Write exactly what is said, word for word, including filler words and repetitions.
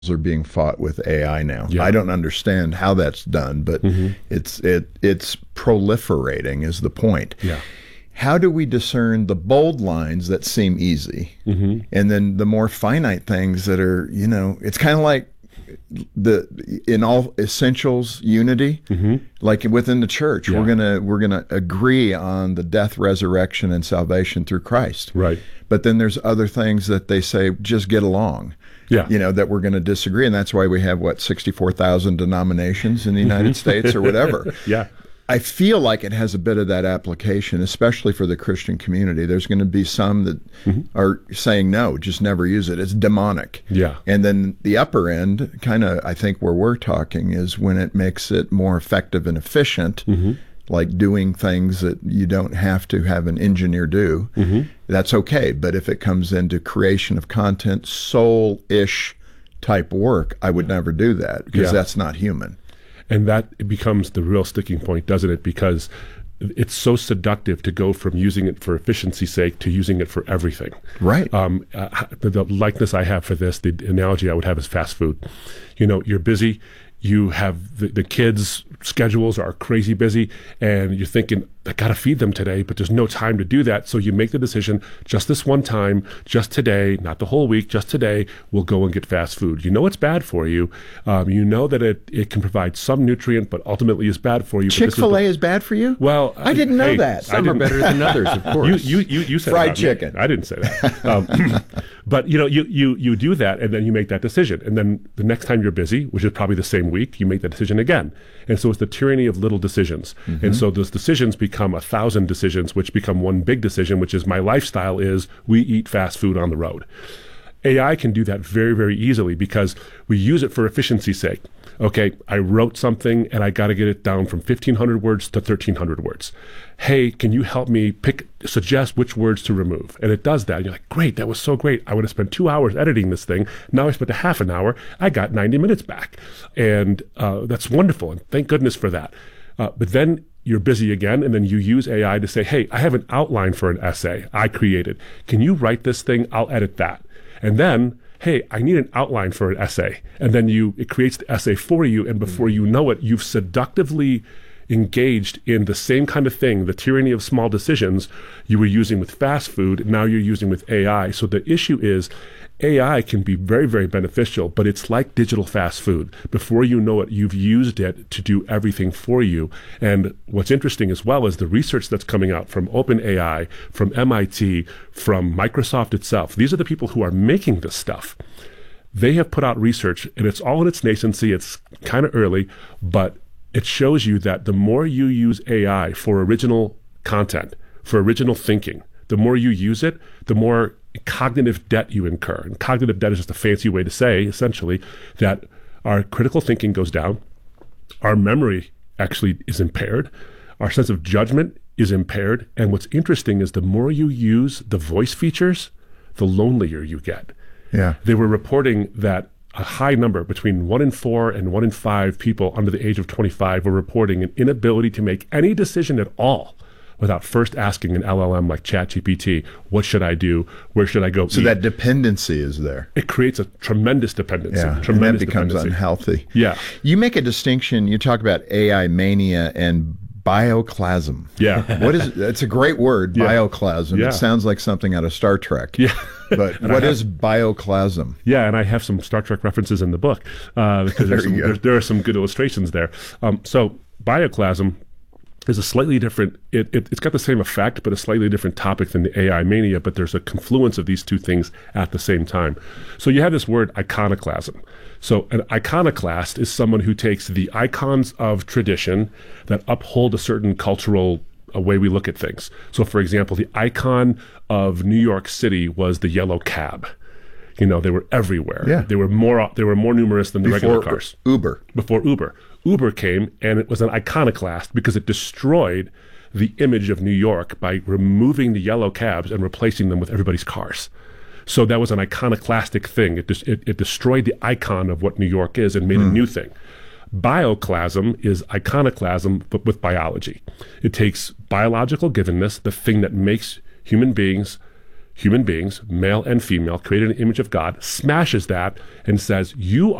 are being fought with A I now. Yeah. I don't understand how that's done, but mm-hmm. it's it it's proliferating is the point. Yeah. How do we discern the bold lines that seem easy, mm-hmm. and then the more finite things that are, you know, it's kind of like the in all essentials unity, mm-hmm. like within the church, yeah. we're gonna we're gonna agree on the death, resurrection, and salvation through Christ. Right. But then there's other things that they say just get along. Yeah. You know, that we're going to disagree. And that's why we have, what, sixty-four thousand denominations in the United States or whatever. Yeah. I feel like it has a bit of that application, especially for the Christian community. There's going to be some that mm-hmm. are saying, no, just never use it. It's demonic. Yeah. And then the upper end, kind of, I think where we're talking is when it makes it more effective and efficient, mm-hmm. like doing things that you don't have to have an engineer do. Mm-hmm. That's okay. But if it comes into creation of content, soul-ish type work, I would never do that because yeah. that's not human. And that becomes the real sticking point, doesn't it? Because it's so seductive to go from using it for efficiency's sake to using it for everything. Right. Um, uh, the, the likeness I have for this, the analogy I would have is fast food. You know, you're busy. You have the, the kids' schedules are crazy busy, and you're thinking, I got to feed them today, but there's no time to do that. So you make the decision, just this one time, just today, not the whole week, just today, we'll go and get fast food. You know it's bad for you. Um, you know that it, it can provide some nutrient, but ultimately is bad for you. Chick-fil-A is, is bad for you? Well, I didn't know hey, that. Some are better than others, of course. You, you, you, you said fried chicken. Me. I didn't say that. Um, but you know, you, you, you do that, and then you make that decision. And then the next time you're busy, which is probably the same week, you make that decision again. And so it's the tyranny of little decisions. Mm-hmm. And so those decisions become a thousand decisions, which become one big decision, which is my lifestyle is we eat fast food on the road. A I can do that very, very easily because we use it for efficiency's sake. Okay, I wrote something and I got to get it down from fifteen hundred words to thirteen hundred words. Hey, can you help me pick, suggest which words to remove? And it does that. And you're like, great, that was so great. I would have spent two hours editing this thing. Now I spent a half an hour. I got ninety minutes back. And uh, that's wonderful. And thank goodness for that. Uh, but then you're busy again, and then you use A I to say, hey, I have an outline for an essay I created. Can you write this thing? I'll edit that. And then, hey, I need an outline for an essay. And then you it creates the essay for you, and before you know it, you've seductively engaged in the same kind of thing, the tyranny of small decisions you were using with fast food, now you're using with A I. So the issue is A I can be very, very beneficial, but it's like digital fast food. Before you know it, you've used it to do everything for you. And what's interesting as well is the research that's coming out from OpenAI, from M I T, from Microsoft itself. These are the people who are making this stuff. They have put out research, and it's all in its nascency. It's kind of early, but it shows you that the more you use A I for original content, for original thinking, the more you use it, the more cognitive debt you incur. And cognitive debt is just a fancy way to say, essentially, that our critical thinking goes down, our memory actually is impaired, our sense of judgment is impaired, and what's interesting is the more you use the voice features, the lonelier you get. Yeah. They were reporting that a high number, between one in four and one in five people under the age of twenty-five were reporting an inability to make any decision at all without first asking an L L M like ChatGPT, what should I do? Where should I go So eat? that dependency is there. It creates a tremendous dependency. Yeah, tremendous and that becomes dependency. unhealthy. Yeah. You make a distinction, you talk about A I mania and bioclasm. Yeah. What is, it's a great word, Yeah. bioclasm. Yeah. It sounds like something out of Star Trek. Yeah. But what is bioclasm? Yeah, and I have some Star Trek references in the book uh, because there's There you some, go. there, there are some good illustrations there. Um, so bioclasm is a slightly different, it, it, it's got the same effect, but a slightly different topic than the A I mania, but there's a confluence of these two things at the same time. So you have this word iconoclasm. So an iconoclast is someone who takes the icons of tradition that uphold a certain cultural a way we look at things. So for example, the icon of New York City was the yellow cab. You know, they were everywhere. Yeah. They were more they were more numerous than the regular Before cars. Uber. Before Uber. Uber came, and it was an iconoclast because it destroyed the image of New York by removing the yellow cabs and replacing them with everybody's cars. So that was an iconoclastic thing. It, des- it, it destroyed the icon of what New York is and made mm. a new thing. Bioclasm is iconoclasm, but with biology. It takes biological givenness, the thing that makes human beings human beings, male and female, created in the image of God, smashes that and says, you